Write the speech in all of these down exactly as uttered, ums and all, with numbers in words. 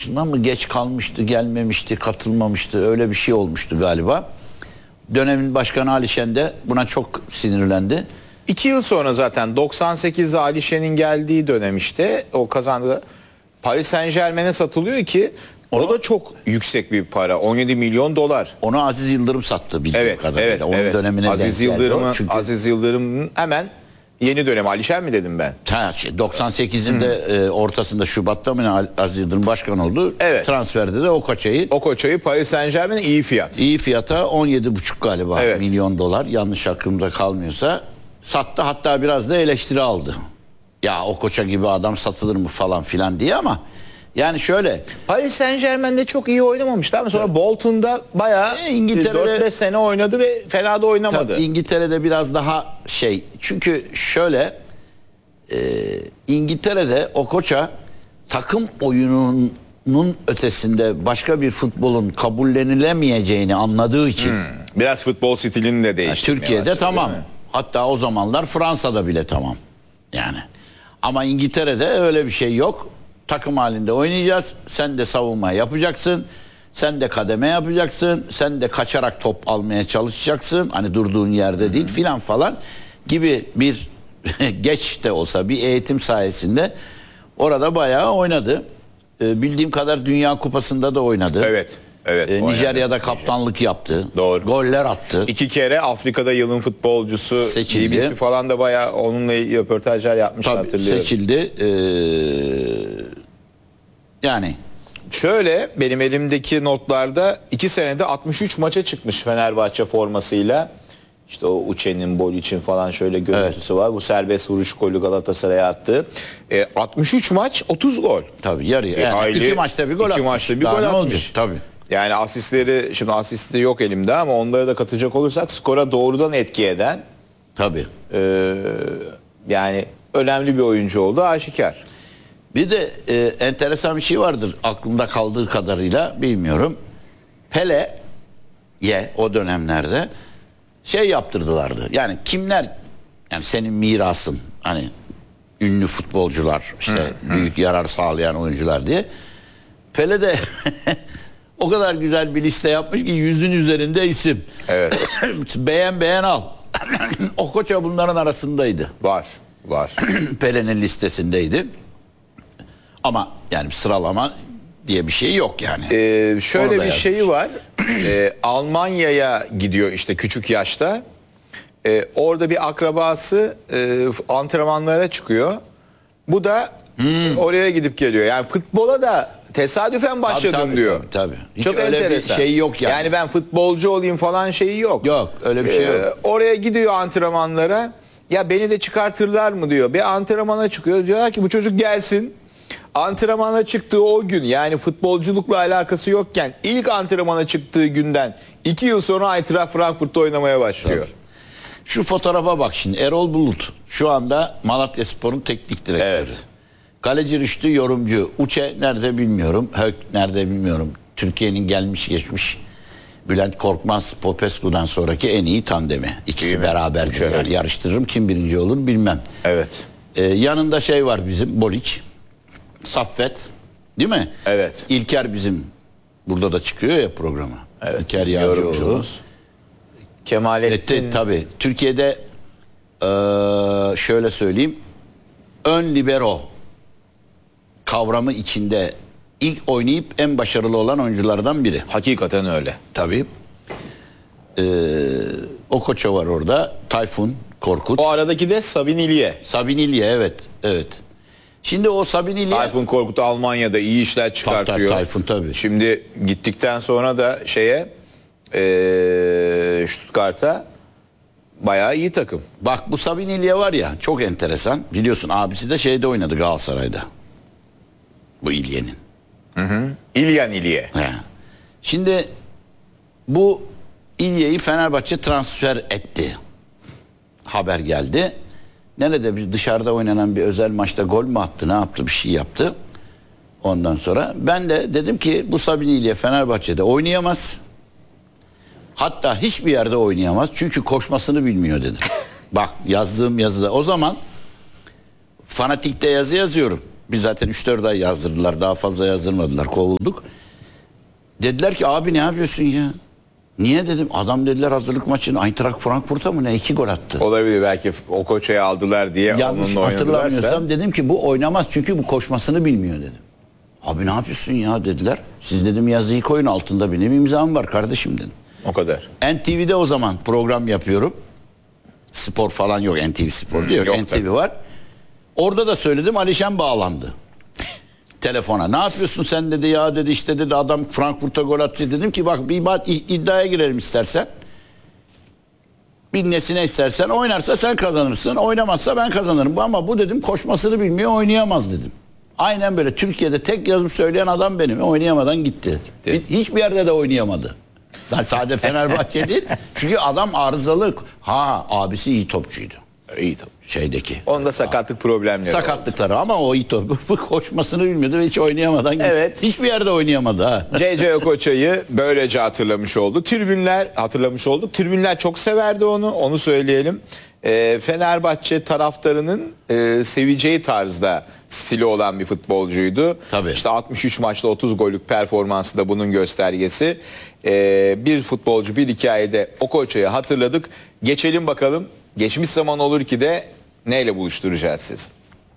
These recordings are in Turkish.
maçından mı geç kalmıştı, gelmemişti, katılmamıştı. Öyle bir şey olmuştu galiba. Dönemin başkanı Alişen de buna çok sinirlendi. İki yıl sonra zaten doksan sekizde Alişen'in geldiği dönem işte o kazandı. Paris Saint-Germain'e satılıyor ki o Onu, da çok yüksek bir para. on yedi milyon dolar. Onu Aziz Yıldırım sattı bildiğim Evet, kadarıyla. evet, Onun evet. dönemine Aziz denk geldi o. Yıldırım'ın Çünkü Aziz Yıldırım'ın hemen yeni dönemi. Alişen mi dedim ben? ha, şey, doksan sekizin de e, ortasında Şubat'ta mı ne Aziz Yıldırım başkan oldu. Evet. Transferde de Okoça'yı O Koçayı Paris Saint-Germain'e iyi fiyat. iyi fiyata on yedi buçuk galiba Evet. milyon dolar, yanlış aklımda kalmıyorsa sattı, hatta biraz da eleştiri aldı. Ya Okoça gibi adam satılır mı falan filan diye, ama yani şöyle Paris Saint-Germain'de çok iyi oynamamıştı ama sonra Bolton'da bayağı E, İngiltere'de- dört beş sene oynadı ve fena da oynamadı. tabii İngiltere'de biraz daha şey, çünkü şöyle e, İngiltere'de Okoça takım oyununun ötesinde başka bir futbolun kabullenilemeyeceğini anladığı için Biraz futbol stilini de yani değiştirmeye Türkiye'de başladı, tamam. değil mi? Hatta o zamanlar Fransa'da bile tamam. Yani. Ama İngiltere'de öyle bir şey yok. Takım halinde oynayacağız. Sen de savunma yapacaksın. Sen de kademe yapacaksın. Sen de kaçarak top almaya çalışacaksın. Hani durduğun yerde değil filan falan gibi bir geç de olsa bir eğitim sayesinde orada bayağı oynadı. Ee, bildiğim kadar Dünya Kupası'nda da oynadı. Evet. Evet. Ee, oynadı. Nijerya'da kaptanlık yaptı. Doğru. Goller attı. İki kere Afrika'da yılın futbolcusu Seçildi. B B C falan da bayağı onunla röportajlar yapmış, Tabii hatırlıyorum. seçildi. Ee, yani Şöyle benim elimdeki notlarda iki senede altmış üç maça çıkmış Fenerbahçe formasıyla. İşte o Uçen'in, Bolic'in falan şöyle görüntüsü var. Bu serbest vuruş golü Galatasaray'a attı. E, altmış üç maç, otuz gol. tabii yarı. E, Yani aile- iki maçta bir gol iki atmış. maçta bir Daha gol ne atmış. olacak? Tabii. Yani asistleri, şimdi asisti yok elimde ama onları da katacak olursak skora doğrudan etki eden Tabii. e, yani önemli bir oyuncu oldu aşikar. Bir de e, enteresan bir şey vardır aklımda kaldığı kadarıyla, bilmiyorum. Pele'ye o dönemlerde şey yaptırdılardı. Yani kimler, yani senin mirasın, hani ünlü futbolcular, işte büyük yarar sağlayan oyuncular diye. Pele de o kadar güzel bir liste yapmış ki yüzün üzerinde isim. Evet. Beğen beğen al. Okoça bunların arasındaydı. Var, var. Pele'nin listesindeydi. Ama yani bir sıralama diye bir şey yok yani. Ee, şöyle Onu da bir yazmış. şeyi var. Ee, Almanya'ya gidiyor işte küçük yaşta. Ee, orada bir akrabası e, antrenmanlara çıkıyor. Bu da Hmm. oraya gidip geliyor. Yani futbola da tesadüfen başladım Tabii, tabii, diyor. Tabii, tabii. Hiç Çok öyle enteresan. bir şey yok yani. Yani ben futbolcu olayım falan şeyi yok. Yok, öyle bir şey Ee, yok. oraya gidiyor antrenmanlara. Ya beni de çıkartırlar mı diyor. Bir antrenmana çıkıyor. Diyorlar ki bu çocuk gelsin. Antrenmana çıktığı o gün, yani futbolculukla alakası yokken ilk antrenmana çıktığı günden iki yıl sonra Eintracht Frankfurt'ta oynamaya başlıyor. Tabii. Şu fotoğrafa bak şimdi. Erol Bulut şu anda Malatyaspor'un teknik direktörü. Evet. Kaleci Rüştü yorumcu. Uçe nerede bilmiyorum. Hök nerede bilmiyorum. Türkiye'nin gelmiş geçmiş Bülent Korkmaz Popescu'dan sonraki en iyi tandemi. İkisi Değil mi? beraberdir. Uçe, Yani evet. yarıştırırım, kim birinci olur bilmem. Evet. Ee, yanında şey var bizim, Bolic, Saffet, değil mi? Evet. İlker bizim burada da çıkıyor ya programa. Evet. İlker bizim Yağcıoğlu. yorumcumuz. Kemalettin. Evet, tabii. Türkiye'de eee, şöyle söyleyeyim, ön libero kavramı içinde ilk oynayıp en başarılı olan oyunculardan biri. Hakikaten öyle. Tabii. Eee Okoça var orada. Tayfun Korkut. O aradaki de Sabin İlye. Sabin İlye, evet. Evet. Şimdi o Sabin İlye... Tayfun Korkut Almanya'da iyi işler çıkartıyor. Tayfun tabii. Şimdi gittikten sonra da şeye eee Stuttgart'a bayağı iyi takım. Bak bu Sabin İlye var ya, çok enteresan. Biliyorsun abisi de şeyde oynadı, Galatasaray'da. Bu İlye'nin. İlyan İlye. He. Şimdi bu İlye'yi Fenerbahçe transfer etti. Haber geldi. Nerede, bir dışarıda oynanan bir özel maçta gol mü attı, ne yaptı, bir şey yaptı. Ondan sonra ben de dedim ki bu Sabin İlye Fenerbahçe'de oynayamaz. Hatta hiçbir yerde oynayamaz. Çünkü koşmasını bilmiyor dedim. Bak yazdığım yazıda. O zaman Fanatik'te yazı yazıyorum. Biz zaten üç dört ay yazdırdılar. Daha fazla yazdırmadılar. Kovulduk. Dediler ki abi ne yapıyorsun ya? Niye dedim. Adam dediler hazırlık maçını Eintracht Frankfurt'a mı ne? iki gol attı. Olabilir, belki o koçayı aldılar diye Yanlış onunla hatırlamıyorsam oynadılarsa. dedim ki bu oynamaz çünkü bu koşmasını bilmiyor dedim. Abi ne yapıyorsun ya dediler. Siz dedim yazıyı koyun, altında benim imzam var kardeşim dedim. O kadar. N T V'de o zaman program yapıyorum. Spor falan yok, N T V Spor Hmm, diyor. yok N T V tabii. var. Orada da söyledim, Alişen bağlandı. Telefona. Ne yapıyorsun sen dedi ya dedi, işte dedi adam Frankfurt'a gol attı. Dedim ki bak bir bak, iddiaya girelim istersen. Bir nesine istersen, oynarsa sen kazanırsın, oynamazsa ben kazanırım. Ama bu dedim koşmasını bilmiyor, oynayamaz dedim. Aynen böyle, Türkiye'de tek yazıp söyleyen adam benim. Oynayamadan gitti. Gitti. Hiçbir yerde de oynayamadı. Yani sadece Fenerbahçe değil. Çünkü adam arızalı. Ha, abisi iyi topçuydu. İyi tabii. Şeydeki. Onda sakatlık problemleri oldu. Sakatlıkları ama o iyi top. Koşmasını bilmiyordu ve hiç oynayamadan gitti. Evet. Hiçbir yerde oynayamadı ha. C C Okoça'yı böylece hatırlamış oldu. Tribünler hatırlamış olduk. Tribünler çok severdi onu. Onu söyleyelim. Ee, Fenerbahçe taraftarının e, seveceği tarzda stili olan bir futbolcuydu. Tabii. İşte altmış üç maçta otuz gollük performansı da bunun göstergesi. Ee, bir futbolcu, bir hikayede Okoça'yı hatırladık. Geçelim bakalım. Geçmiş zaman olur ki de neyle buluşturacağız sizi?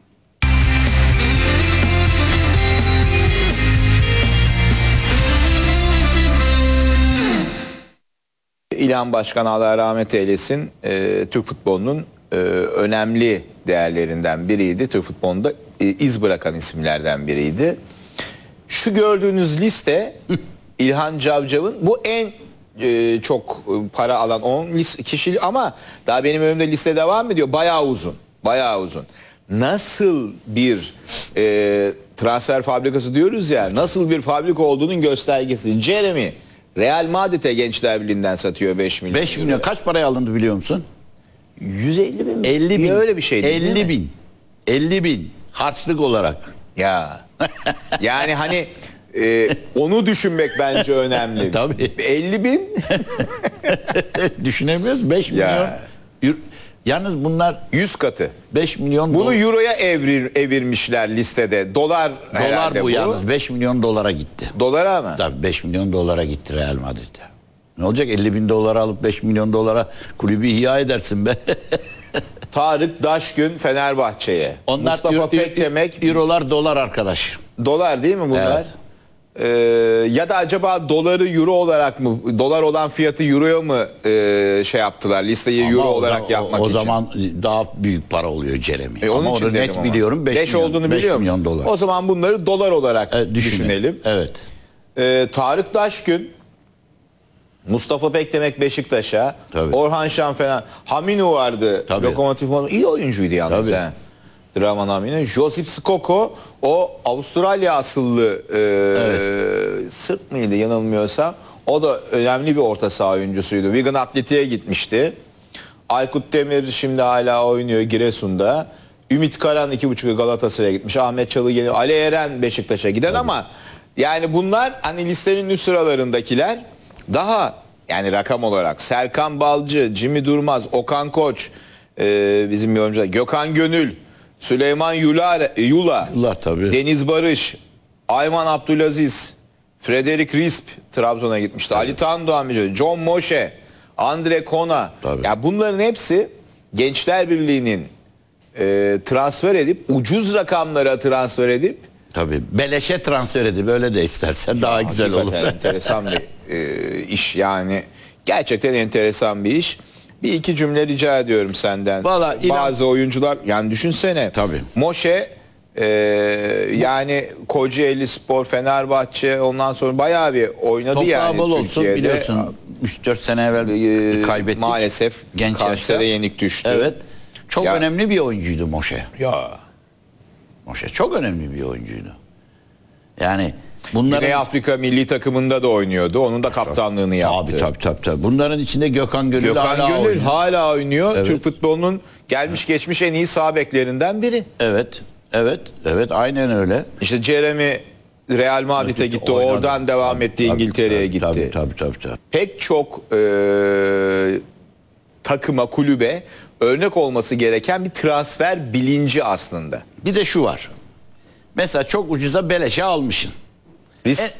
İlhan Başkan Allah rahmet eylesin, e, Türk futbolunun e, önemli değerlerinden biriydi. Türk futbolunda e, iz bırakan isimlerden biriydi. Şu gördüğünüz liste İlhan Cavcav'ın bu en e, çok para alan on kişi, ama daha benim önümde liste devam ediyor. Bayağı uzun. Bayağı uzun. Nasıl bir e, transfer fabrikası diyoruz ya, nasıl bir fabrika olduğunun göstergesi. Jeremy Real Madrid'e Gençler Birliği'nden satıyor beş milyon. beş milyon kaç paraya alındı biliyor musun? yüz elli bin mi? elli bin. Ya öyle bir şeydi. değil mi? elli bin. elli bin. Harçlık olarak. Ya. Yani hani e, onu düşünmek bence önemli. Tabii. elli bin. Düşünemiyoruz. beş milyon. Ya. Euro- Yalnız bunlar yüz katı. beş milyon Bunu dolar. euroya evrir, evirmişler listede. Dolar herhalde Dolar bu bu. yalnız. beş milyon dolara gitti. Dolara mı? Tabii beş milyon dolara gitti Real Madrid'e. Ne olacak, elli bin dolara alıp beş milyon dolara kulübü ihya edersin be. Tarık Daşgün Fenerbahçe'ye. Onlar Mustafa euro- Pekdemek Eurolar dolar arkadaş. dolar değil mi bunlar? Evet. Ee, ya da acaba doları euro olarak mı, dolar olan fiyatı euroya mı e, şey yaptılar, listeyi Ama euro o olarak za- yapmak o, o için? zaman daha büyük para oluyor Jeremy. E, onun ama için onu dedim net ama. biliyorum. beş Beş milyon, olduğunu beş biliyor milyon musun? dolar. O zaman bunları dolar olarak Evet, düşünelim. Evet. Ee, Tarık Daşgün, Mustafa Pekdemek Beşiktaş'a, Tabii. Orhan Şan falan, Haminu vardı. Tabii. Lokomotiv Moskova. İyi oyuncuydu yalnız. Tabii. He. Draman Haminu. Josip Skoko, o Avustralya asıllı e, Sırp mıydı yanılmıyorsam. O da önemli bir orta saha oyuncusuydu. Wigan Atletik'e gitmişti. Aykut Demir şimdi hala oynuyor Giresun'da. Ümit Karan iki buçuk Galatasaray'a gitmiş. Ahmet Çalı geliyor. Ali Eren Beşiktaş'a giden. Tabii. Ama yani bunlar hani listenin üst sıralarındakiler, daha yani rakam olarak Serkan Balcı, Jimmy Durmaz, Okan Koç, e, bizim bir oyuncular, Gökhan Gönül, Süleyman Yula, Yula, Yula tabii. Deniz Barış, Ayman Abdülaziz, Frederick Risp Trabzon'a gitmişti. Tabii. Ali Tandoğan, John Moshe, Andre Kona. Tabii. Ya bunların hepsi Gençler Birliği'nin e, transfer edip, ucuz rakamlara transfer edip, Tabii. Beleşe transfer edip öyle de istersen daha güzel olur. hakikaten enteresan bir e, iş yani. Gerçekten enteresan bir iş. Bir iki cümle rica ediyorum senden. Vallahi İlhan- Bazı oyuncular, yani düşünsene. Tabii. Moshe e, yani Kocaeli Spor, Fenerbahçe, ondan sonra bayağı bir oynadı. Toprağı yani bol olsun Türkiye'de. biliyorsun. üç dört sene evvel E, kaybettik. Maalesef Genç kansere yaşta. yenik düştü. Evet. Çok Ya- önemli bir oyuncuydu Moshe. Ya. Moshe çok önemli bir oyuncuydu. Yani bunların Güney Afrika milli takımında da oynuyordu. Onun da kaptanlığını yaptı. Tabii tabii tabii. tabii. Bunların içinde Gökhan Gönül Gökhan hala Gönül oynuyor. hala oynuyor. Evet. Türk futbolunun gelmiş geçmiş en iyi sağ beklerinden biri. Evet. Evet. Evet. Aynen öyle. İşte Jeremy Real Madrid'e gitti. Oynadı. Oradan devam Tabii, etti. tabii, İngiltere'ye tabii, gitti. Tabii tabii tabii. tabii. Pek çok e, takıma, kulübe örnek olması gereken bir transfer bilinci aslında. Bir de şu var. Mesela çok ucuza beleşe almışsın. Risk, E,